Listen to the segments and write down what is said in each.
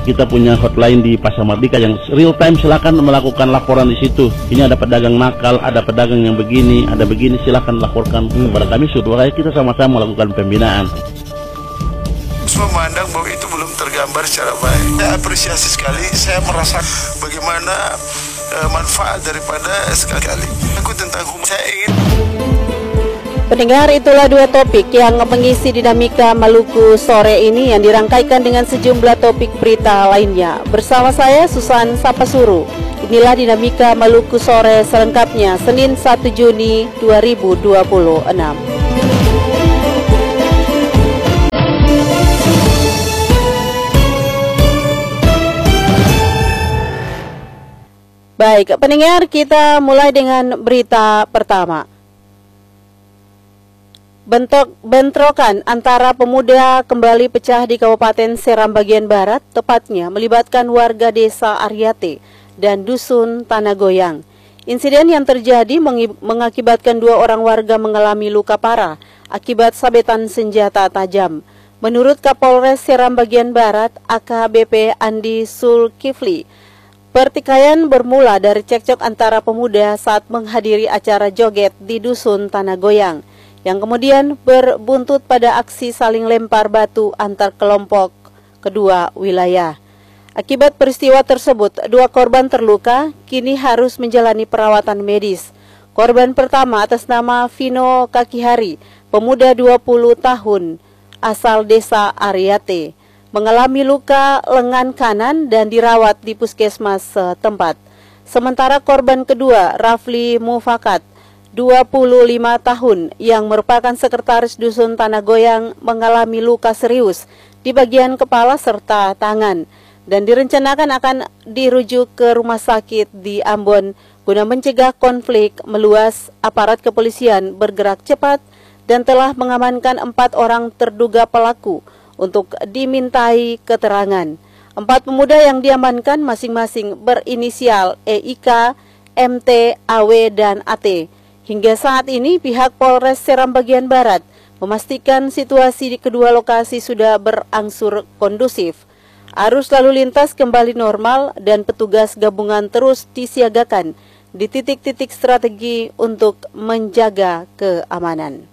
Kita punya hotline di Pasar Mardika yang real time, silakan melakukan laporan di situ. Ini ada pedagang nakal, ada pedagang yang begini, ada begini, silakan laporkan kepada kami supaya kita sama-sama melakukan pembinaan. Memandang bahwa itu belum tergambar secara baik. Saya apresiasi sekali, saya merasa bagaimana manfaat daripada sekali. Aku tentang hukum, saya ingin. Pendengar, itulah dua topik yang mengisi dinamika Maluku sore ini yang dirangkaikan dengan sejumlah topik berita lainnya. Bersama saya Susan Sapasuru. Inilah dinamika Maluku sore selengkapnya Senin 1 Juni 2026. Baik, pendengar, kita mulai dengan berita pertama. Bentrokan antara pemuda kembali pecah di Kabupaten Seram bagian Barat, tepatnya melibatkan warga desa Aryate dan dusun Tanah Goyang. Insiden yang terjadi mengakibatkan 2 orang warga mengalami luka parah akibat sabetan senjata tajam. Menurut Kapolres Seram bagian Barat, AKBP Andi Sulkifli, pertikaian bermula dari cekcok antara pemuda saat menghadiri acara joget di dusun Tanah Goyang, yang kemudian berbuntut pada aksi saling lempar batu antar kelompok kedua wilayah. Akibat peristiwa tersebut, 2 korban terluka, kini harus menjalani perawatan medis. Korban pertama atas nama Vino Kakihari, pemuda 20 tahun, asal desa Aryate, mengalami luka lengan kanan dan dirawat di puskesmas setempat. Sementara korban kedua, Rafli Mufakat, 25 tahun, yang merupakan sekretaris dusun Tanah Goyang, mengalami luka serius di bagian kepala serta tangan dan direncanakan akan dirujuk ke rumah sakit di Ambon guna mencegah konflik meluas. Aparat kepolisian bergerak cepat dan telah mengamankan 4 orang terduga pelaku untuk dimintai keterangan. 4 pemuda yang diamankan masing-masing berinisial EIK, MT, AW, dan AT. Hingga saat ini pihak Polres Seram bagian Barat memastikan situasi di kedua lokasi sudah berangsur kondusif. Arus lalu lintas kembali normal dan petugas gabungan terus disiagakan di titik-titik strategi untuk menjaga keamanan.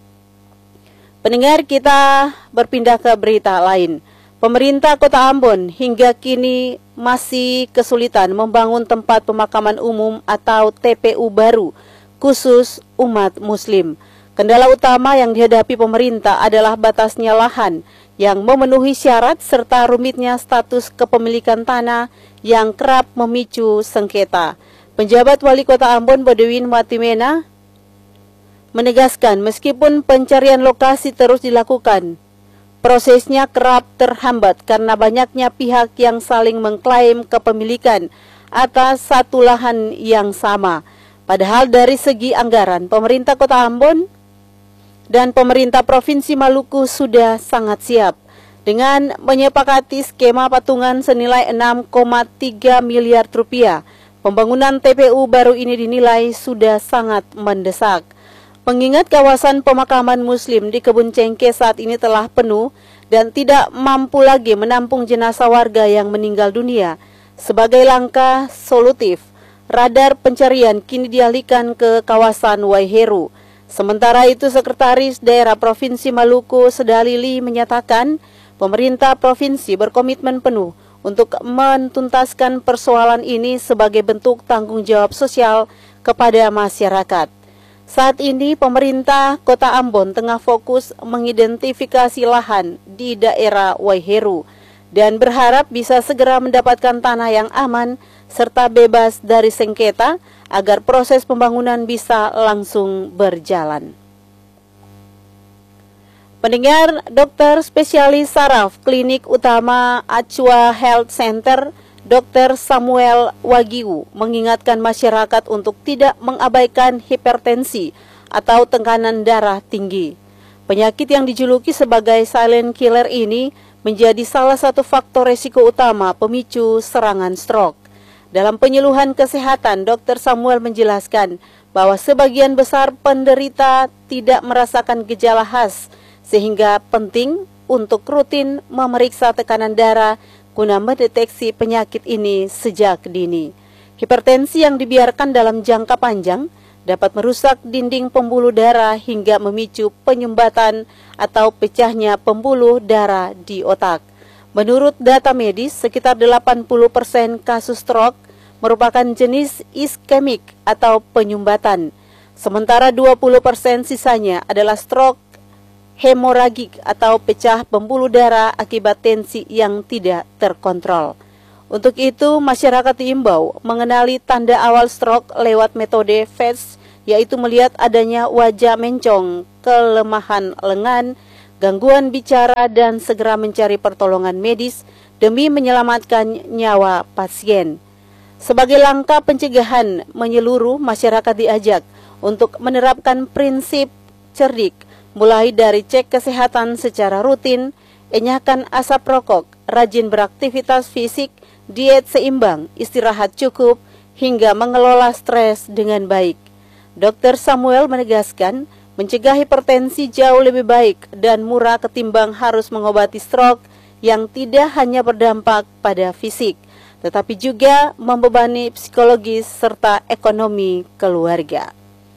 Pendengar, kita berpindah ke berita lain. Pemerintah Kota Ambon hingga kini masih kesulitan membangun tempat pemakaman umum atau TPU baru khusus umat Muslim. Kendala utama yang dihadapi pemerintah adalah batasnya lahan yang memenuhi syarat serta rumitnya status kepemilikan tanah yang kerap memicu sengketa. Penjabat Wali Kota Ambon Bodewin Watimena menegaskan meskipun pencarian lokasi terus dilakukan, prosesnya kerap terhambat karena banyaknya pihak yang saling mengklaim kepemilikan atas satu lahan yang sama. Padahal dari segi anggaran, pemerintah Kota Ambon dan pemerintah Provinsi Maluku sudah sangat siap dengan menyepakati skema patungan senilai 6,3 miliar rupiah. Pembangunan TPU baru ini dinilai sudah sangat mendesak. Mengingat kawasan pemakaman Muslim di Kebun Cengkeh saat ini telah penuh dan tidak mampu lagi menampung jenazah warga yang meninggal dunia. Sebagai langkah solutif, radar pencarian kini dialihkan ke kawasan Waiheru. Sementara itu, Sekretaris Daerah Provinsi Maluku Sedalili menyatakan pemerintah provinsi berkomitmen penuh untuk mentuntaskan persoalan ini sebagai bentuk tanggung jawab sosial kepada masyarakat. Saat ini pemerintah Kota Ambon tengah fokus mengidentifikasi lahan di daerah Waiheru dan berharap bisa segera mendapatkan tanah yang aman serta bebas dari sengketa agar proses pembangunan bisa langsung berjalan. Pendengar, dokter spesialis saraf Klinik Utama Acua Health Center, Dr. Samuel Wagiu, mengingatkan masyarakat untuk tidak mengabaikan hipertensi atau tekanan darah tinggi. Penyakit yang dijuluki sebagai silent killer ini menjadi salah satu faktor resiko utama pemicu serangan stroke. Dalam penyuluhan kesehatan, Dr. Samuel menjelaskan bahwa sebagian besar penderita tidak merasakan gejala khas, sehingga penting untuk rutin memeriksa tekanan darah guna mendeteksi penyakit ini sejak dini. Hipertensi yang dibiarkan dalam jangka panjang dapat merusak dinding pembuluh darah hingga memicu penyumbatan atau pecahnya pembuluh darah di otak. Menurut data medis, sekitar 80% kasus stroke merupakan jenis iskemik atau penyumbatan. Sementara 20% sisanya adalah stroke hemoragik atau pecah pembuluh darah akibat tensi yang tidak terkontrol. Untuk itu, masyarakat diimbau mengenali tanda awal stroke lewat metode FAST, yaitu melihat adanya wajah mencong, kelemahan lengan, gangguan bicara, dan segera mencari pertolongan medis demi menyelamatkan nyawa pasien. Sebagai langkah pencegahan menyeluruh, masyarakat diajak untuk menerapkan prinsip cerdik, mulai dari cek kesehatan secara rutin, enyahkan asap rokok, rajin beraktivitas fisik, diet seimbang, istirahat cukup, hingga mengelola stres dengan baik. Dr. Samuel menegaskan, mencegah hipertensi jauh lebih baik dan murah ketimbang harus mengobati stroke yang tidak hanya berdampak pada fisik, tetapi juga membebani psikologis serta ekonomi keluarga.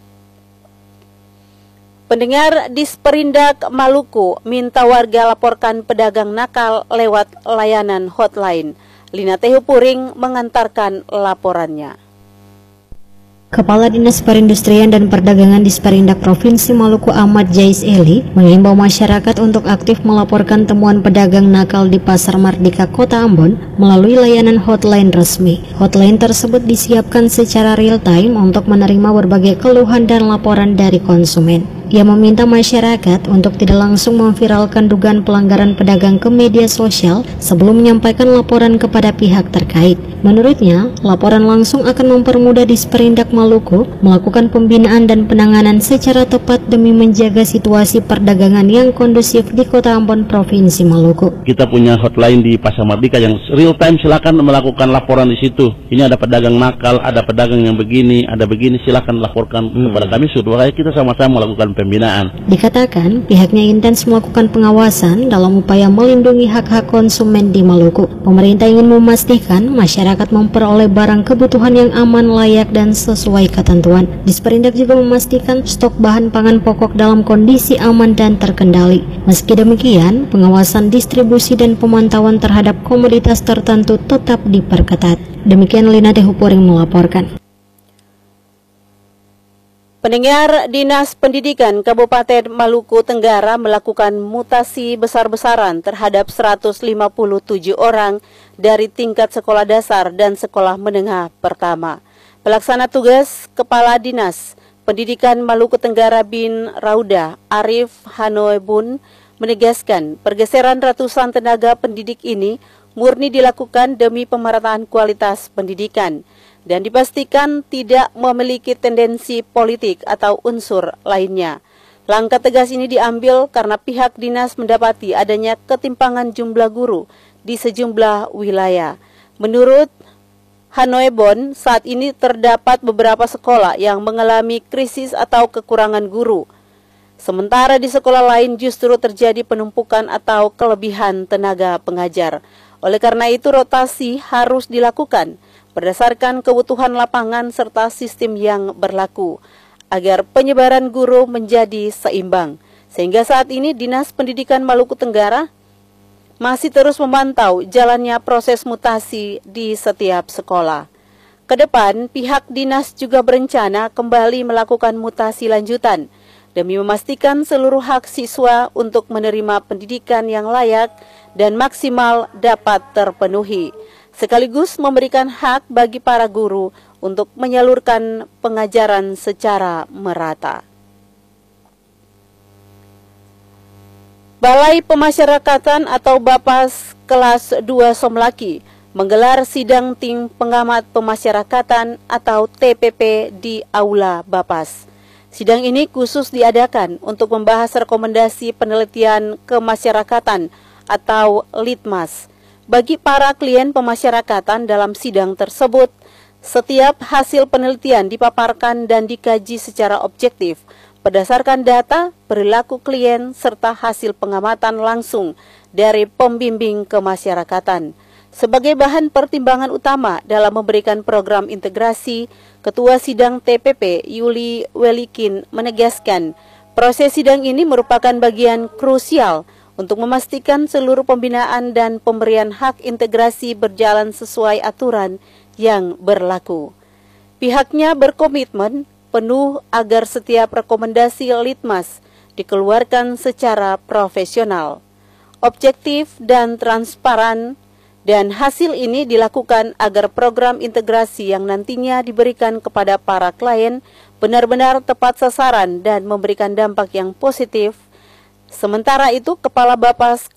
Pendengar, Disperindak Maluku minta warga laporkan pedagang nakal lewat layanan hotline. Lina Tehu Puring mengantarkan laporannya. Kepala Dinas Perindustrian dan Perdagangan Disperindak Provinsi Maluku Ahmad Jais Eli mengimbau masyarakat untuk aktif melaporkan temuan pedagang nakal di Pasar Mardika Kota Ambon melalui layanan hotline resmi. Hotline tersebut disiapkan secara real time untuk menerima berbagai keluhan dan laporan dari konsumen. Ia meminta masyarakat untuk tidak langsung memviralkan dugaan pelanggaran pedagang ke media sosial sebelum menyampaikan laporan kepada pihak terkait. Menurutnya, laporan langsung akan mempermudah Disperindak Maluku melakukan pembinaan dan penanganan secara tepat demi menjaga situasi perdagangan yang kondusif di Kota Ambon, Provinsi Maluku. Kita punya hotline di Pasar Mardika yang real time, silakan melakukan laporan di situ. Ini ada pedagang nakal, ada pedagang yang begini, ada begini, silakan laporkan kepada kami supaya kita sama-sama melakukan pembinaan. Dikatakan pihaknya intens melakukan pengawasan dalam upaya melindungi hak-hak konsumen di Maluku. Pemerintah ingin memastikan masyarakat memperoleh barang kebutuhan yang aman, layak, dan sesuai ketentuan. Disperindak juga memastikan stok bahan pangan pokok dalam kondisi aman dan terkendali. Meski demikian, pengawasan distribusi dan pemantauan terhadap komoditas tertentu tetap diperketat. Demikian Lina Tehu Puring melaporkan. Pendengar, Dinas Pendidikan Kabupaten Maluku Tenggara melakukan mutasi besar-besaran terhadap 157 orang dari tingkat sekolah dasar dan sekolah menengah pertama. Pelaksana tugas Kepala Dinas Pendidikan Maluku Tenggara bin Rauda, Arif Hanoebun, menegaskan pergeseran ratusan tenaga pendidik ini murni dilakukan demi pemerataan kualitas pendidikan dan dipastikan tidak memiliki tendensi politik atau unsur lainnya. Langkah tegas ini diambil karena pihak dinas mendapati adanya ketimpangan jumlah guru di sejumlah wilayah. Menurut Hanoebon, saat ini terdapat beberapa sekolah yang mengalami krisis atau kekurangan guru. Sementara di sekolah lain justru terjadi penumpukan atau kelebihan tenaga pengajar. Oleh karena itu rotasi harus dilakukan berdasarkan kebutuhan lapangan serta sistem yang berlaku, agar penyebaran guru menjadi seimbang. Sehingga saat ini Dinas Pendidikan Maluku Tenggara masih terus memantau jalannya proses mutasi di setiap sekolah. Kedepan, pihak dinas juga berencana kembali melakukan mutasi lanjutan, demi memastikan seluruh hak siswa untuk menerima pendidikan yang layak dan maksimal dapat terpenuhi, sekaligus memberikan hak bagi para guru untuk menyalurkan pengajaran secara merata. Balai Pemasyarakatan atau Bapas kelas 2 Somlaki menggelar sidang tim pengamat pemasyarakatan atau TPP di Aula Bapas. Sidang ini khusus diadakan untuk membahas rekomendasi penelitian kemasyarakatan atau Litmas. Bagi para klien pemasyarakatan dalam sidang tersebut, setiap hasil penelitian dipaparkan dan dikaji secara objektif berdasarkan data, perilaku klien, serta hasil pengamatan langsung dari pembimbing kemasyarakatan. Sebagai bahan pertimbangan utama dalam memberikan program integrasi, Ketua Sidang TPP Yuli Welikin menegaskan, proses sidang ini merupakan bagian krusial untuk memastikan seluruh pembinaan dan pemberian hak integrasi berjalan sesuai aturan yang berlaku. Pihaknya berkomitmen penuh agar setiap rekomendasi Litmas dikeluarkan secara profesional, objektif dan transparan, dan hasil ini dilakukan agar program integrasi yang nantinya diberikan kepada para klien benar-benar tepat sasaran dan memberikan dampak yang positif. Sementara itu, Kepala Bapas